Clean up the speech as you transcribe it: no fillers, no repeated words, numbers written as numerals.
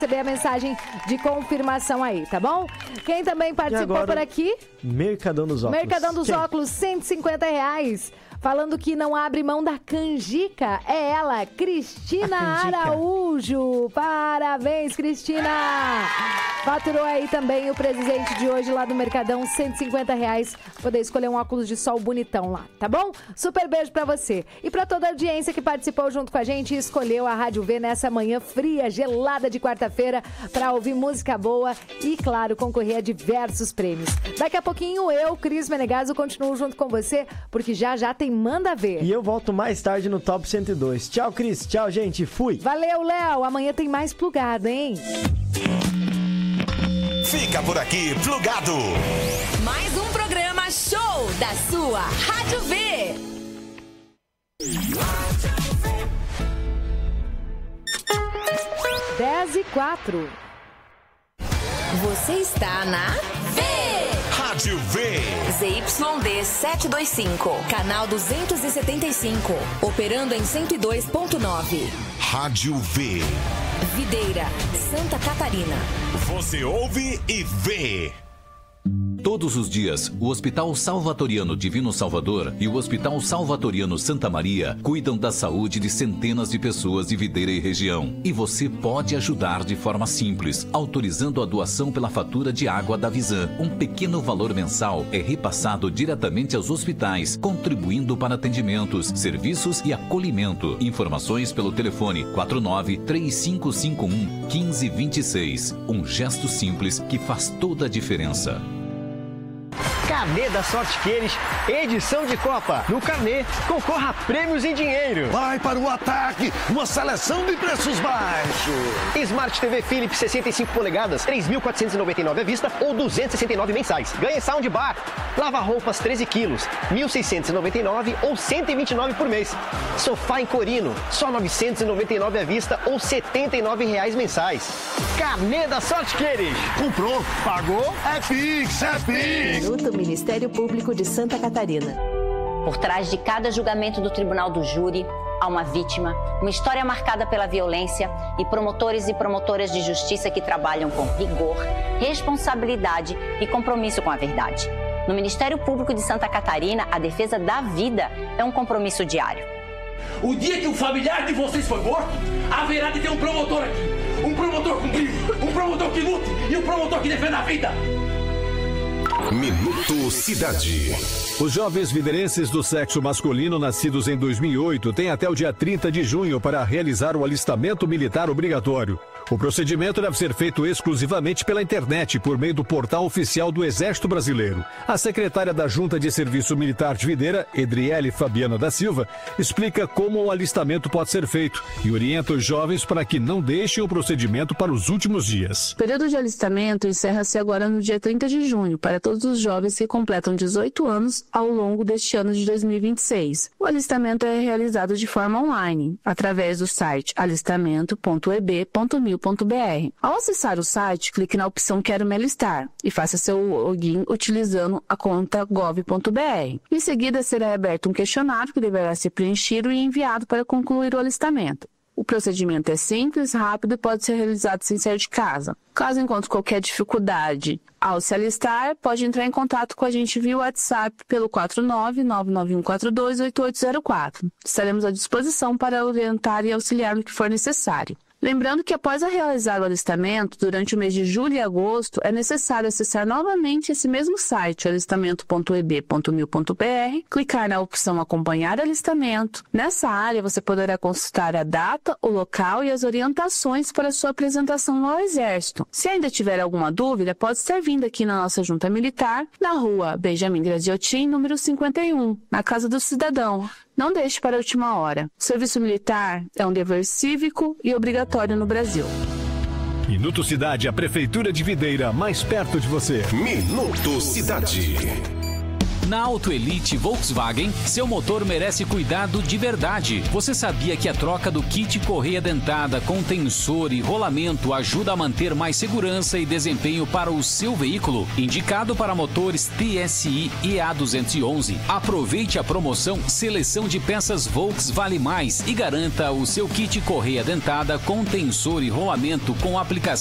receber a mensagem de confirmação aí, tá bom? Quem também participou por aqui? Mercadão dos Óculos. Mercadão dos Óculos, R$150. Falando que não abre mão da canjica. É ela, Cristina Araújo. Parabéns, Cristina! Faturou aí também o presente de hoje lá do Mercadão, R$150. Poder escolher um óculos de sol bonitão lá, tá bom? Super beijo pra você. E pra toda a audiência que participou junto com a gente e escolheu a Rádio V nessa manhã fria, gelada de quarta-feira pra ouvir música boa e, claro, concorrer a diversos prêmios. Daqui a pouquinho eu, Cris Menegaso, continuo junto com você, porque já tem Manda Ver. E eu volto mais tarde no Top 102. Tchau, Cris. Tchau, gente. Fui. Valeu, Léo. Amanhã tem mais Plugado, hein? Fica por aqui, Plugado. Mais um programa show da sua Rádio V. 10h04. Você está na V. Rádio V. ZYD 725, canal 275, operando em 102.9. Rádio V. Videira, Santa Catarina. Você ouve e vê. Todos os dias, o Hospital Salvatoriano Divino Salvador e o Hospital Salvatoriano Santa Maria cuidam da saúde de centenas de pessoas de Videira e região. E você pode ajudar de forma simples, autorizando a doação pela fatura de água da Visan. Um pequeno valor mensal é repassado diretamente aos hospitais, contribuindo para atendimentos, serviços e acolhimento. Informações pelo telefone 49-3551-1526. Um gesto simples que faz toda a diferença. Carnê da Sorte Queires, edição de Copa. No Carnê, concorra a prêmios em dinheiro. Vai para o ataque, uma seleção de preços baixos. Smart TV Philips 65 polegadas, 3.499 à vista ou 269 mensais. Ganhe soundbar. Lava-roupas 13 quilos, 1.699 ou 129 por mês. Sofá em Corino, só 999 à vista ou R$ 79 mensais. Carnê da Sorte Queires. Comprou, pagou, é Pix, é Pix. Do Ministério Público de Santa Catarina. Por trás de cada julgamento do Tribunal do Júri, há uma vítima, uma história marcada pela violência e promotores e promotoras de justiça que trabalham com rigor, responsabilidade e compromisso com a verdade. No Ministério Público de Santa Catarina, a defesa da vida é um compromisso diário. O dia que o familiar de vocês for morto, haverá de ter um promotor aqui. Um promotor cumprido, um promotor que lute e um promotor que defenda a vida. Minuto Cidade. Os jovens videirenses do sexo masculino nascidos em 2008 têm até o dia 30 de junho para realizar o alistamento militar obrigatório. O procedimento deve ser feito exclusivamente pela internet, por meio do portal oficial do Exército Brasileiro. A secretária da Junta de Serviço Militar de Videira, Edriele Fabiana da Silva, explica como o alistamento pode ser feito e orienta os jovens para que não deixem o procedimento para os últimos dias. O período de alistamento encerra-se agora no dia 30 de junho, para todos os jovens que completam 18 anos ao longo deste ano de 2026. O alistamento é realizado de forma online, através do site alistamento.eb.mil.br. Ao acessar o site, clique na opção Quero me alistar e faça seu login utilizando a conta gov.br. Em seguida, será aberto um questionário que deverá ser preenchido e enviado para concluir o alistamento. O procedimento é simples, rápido e pode ser realizado sem sair de casa. Caso encontre qualquer dificuldade ao se alistar, pode entrar em contato com a gente via WhatsApp pelo 49991428804. Estaremos à disposição para orientar e auxiliar no que for necessário. Lembrando que após realizar o alistamento, durante o mês de julho e agosto, é necessário acessar novamente esse mesmo site, alistamento.eb.mil.br, clicar na opção Acompanhar alistamento. Nessa área, você poderá consultar a data, o local e as orientações para sua apresentação ao Exército. Se ainda tiver alguma dúvida, pode estar vindo aqui na nossa Junta Militar, na rua Benjamin Graziotin, número 51, na Casa do Cidadão. Não deixe para a última hora. O serviço militar é um dever cívico e obrigatório no Brasil. Minuto Cidade, a Prefeitura de Videira, mais perto de você. Minuto Cidade. Na Auto Elite Volkswagen, seu motor merece cuidado de verdade. Você sabia que a troca do kit correia dentada com tensor e rolamento ajuda a manter mais segurança e desempenho para o seu veículo? Indicado para motores TSI EA211. Aproveite a promoção Seleção de Peças Volks Vale Mais e garanta o seu kit correia dentada com tensor e rolamento com aplicação